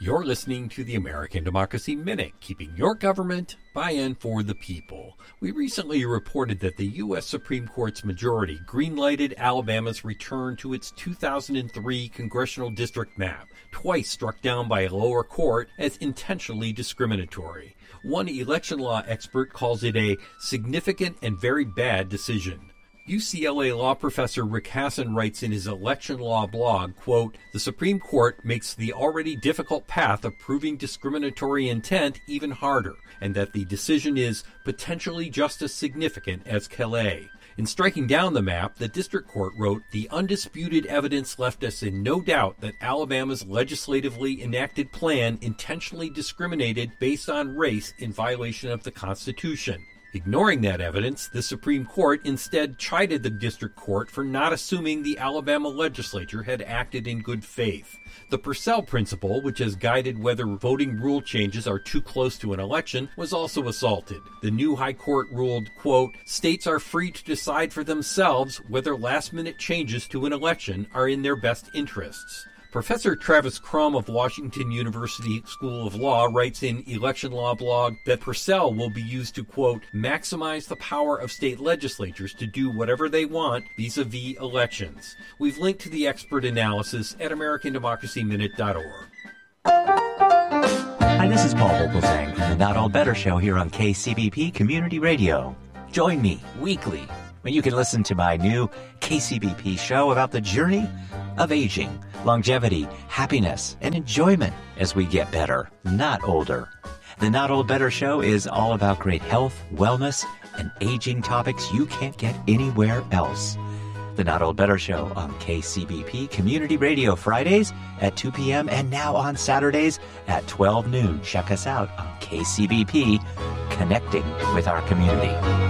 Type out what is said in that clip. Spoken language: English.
You're listening to the American Democracy Minute, keeping your government by and for the people. We recently reported that the U.S. Supreme Court's majority green-lighted Alabama's return to its 2003 congressional district map, twice struck down by a lower court as intentionally discriminatory. One election law expert calls it a significant and very bad decision. UCLA law professor Rick Hasen writes in his election law blog, quote, "The Supreme Court makes the already difficult path of proving discriminatory intent even harder, and that the decision is potentially just as significant as Calais." In striking down the map, the district court wrote, "The undisputed evidence left us in no doubt that Alabama's legislatively enacted plan intentionally discriminated based on race in violation of the Constitution." Ignoring that evidence, the Supreme Court instead chided the district court for not assuming the Alabama legislature had acted in good faith. The Purcell principle, which has guided whether voting rule changes are too close to an election, was also assaulted. The new high court ruled, quote, "States are free to decide for themselves whether last-minute changes to an election are in their best interests." Professor Travis Crum of Washington University School of Law writes in Election Law Blog that Purcell will be used to, quote, "maximize the power of state legislatures to do whatever they want vis-a-vis elections." We've linked to the expert analysis at AmericanDemocracyMinute.org. Hi, this is Paul Vogelzang from the Not All Better Show here on KCBP Community Radio. Join me weekly when you can listen to my new KCBP show about the journey of aging, longevity, happiness, and enjoyment as we get better, not older. The Not Old Better Show is all about great health, wellness, and aging topics you can't get anywhere else. The Not Old Better Show on KCBP Community Radio Fridays at 2 p.m. and now on Saturdays at 12 noon. Check us out on KCBP, connecting with our community.